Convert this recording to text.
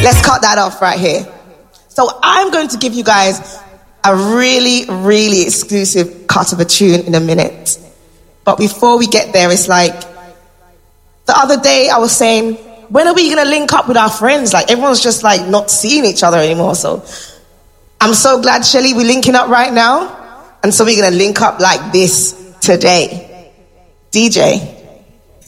Let's cut that off right here. So I'm going to give you guys a really, really exclusive cut of a tune in a minute. But before we get there, it's like, the other day I was saying, when are we going to link up with our friends? Like, everyone's just like not seeing each other anymore. So I'm so glad, Shelly, we're linking up right now. And so we're going to link up like this today. DJ.